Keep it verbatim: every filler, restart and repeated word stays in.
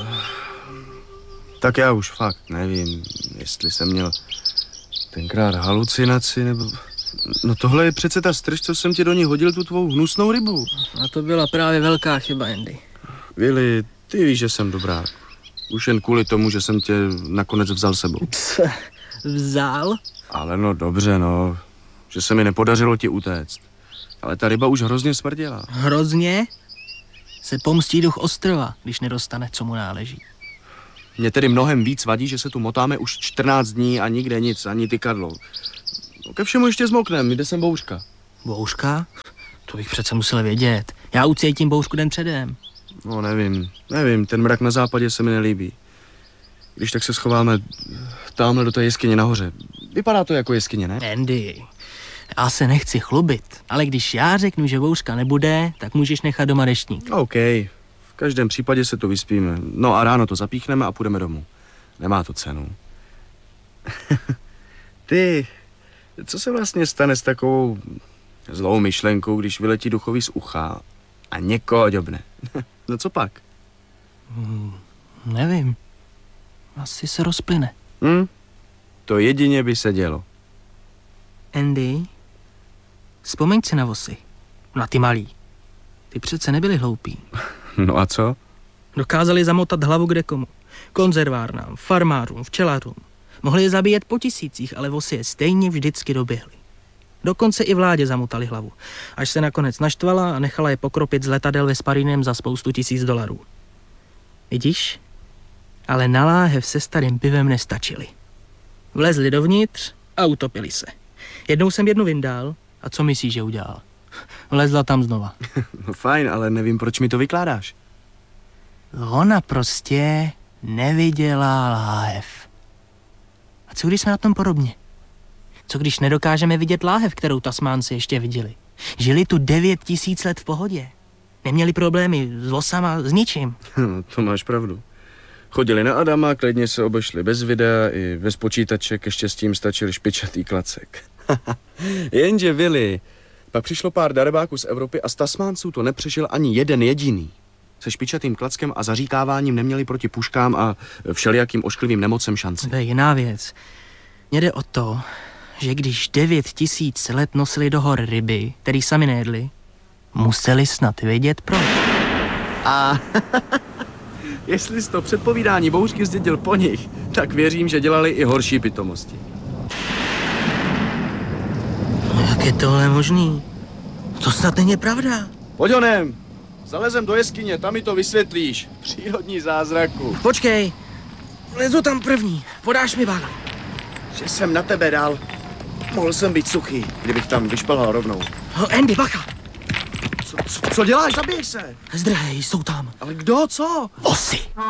Tak já už fakt nevím, jestli jsem měl tenkrát halucinaci, nebo... No tohle je přece ta strž, co jsem ti do ní hodil, tu tvou hnusnou rybu. A to byla právě velká chyba, Andy. Willy, ty víš, že jsem dobrák. Už jen kvůli tomu, že jsem tě nakonec vzal sebou. Pse, vzal? Ale no dobře, no. Že se mi nepodařilo ti utéct. Ale ta ryba už hrozně smrděla. Hrozně? Se pomstí duch ostrova, když nedostane, co mu náleží. Mně tedy mnohem víc vadí, že se tu motáme už čtrnáct dní a nikde nic, ani tykadlo. No, ke všemu ještě zmoknem, jde sem bouřka. Bouřka? To bych přece musel vědět. Já ucítím bouřku den předem. No nevím, nevím, ten mrak na západě se mi nelíbí. Když tak se schováme tamhle do té jeskyně nahoře. Vypadá to jako jeskyně, ne? Andy, já se nechci chlubit, ale když já řeknu, že bouřka nebude, tak můžeš nechat doma deštník. OK, v každém případě se tu vyspíme. No a ráno to zapíchneme a půjdeme domů. Nemá to cenu. Ty, co se vlastně stane s takovou zlou myšlenkou, když vyletí duchový z ucha a někoho ďobne? No co pak? Hmm, nevím. Asi se rozplyne. Hm? To jedině by se dělo. Andy, vzpomeň si na vosy. Na ty malý. Ty přece nebyli hloupí. No a co? Dokázali zamotat hlavu kdekomu. Konzervárnám, farmářům, včelařům. Mohli je zabíjet po tisících, ale vosy je stejně vždycky doběhly. Dokonce i vládě zamotali hlavu. Až se nakonec naštvala a nechala je pokropit z letadel ve Sparinem za spoustu tisíc dolarů. Vidíš? Ale na láhev se starým pivem nestačili. Vlezli dovnitř a utopili se. Jednou jsem jednu vyndal a co myslíš, že udělal? Vlezla tam znova. No fajn, ale nevím, proč mi to vykládáš. Ona prostě neviděla láhev. A co když jsme na tom podobně? Co když nedokážeme vidět láhev, kterou Tasmánci ještě viděli? Žili tu devět tisíc let v pohodě. Neměli problémy s vosama, s ničím. No, to máš pravdu. Chodili na Adama, klidně se obešli bez videa, i bez počítače, ke štěstím stačil špičatý klacek. Jenže Willy, pak přišlo pár darebáků z Evropy a z Tasmánců to nepřežil ani jeden jediný. Se špičatým klackem a zaříkáváním neměli proti puškám a všelijakým ošklivým nemocem šanci. To je jiná věc. Mně jde o to, že když devět tisíc let nosili do hor ryby, který sami nejedli, museli snad vědět proč. A jestli jsi to předpovídání bouřky zdědil po nich, tak věřím, že dělali i horší pitomosti. No jak je tohle možný? To snad není pravda. Pojď honem, zalezem do jeskyně, tam mi to vysvětlíš. Přírodní zázraku. Počkej, lezu tam první, podáš mi bagel. Že jsem na tebe dal. Mohl jsem být suchý, kdybych tam vyšplhal rovnou. No, Andy, bacha. Co, co, co děláš? Zabij se. Zdrhej, jsou tam. Ale kdo, co? Vosy.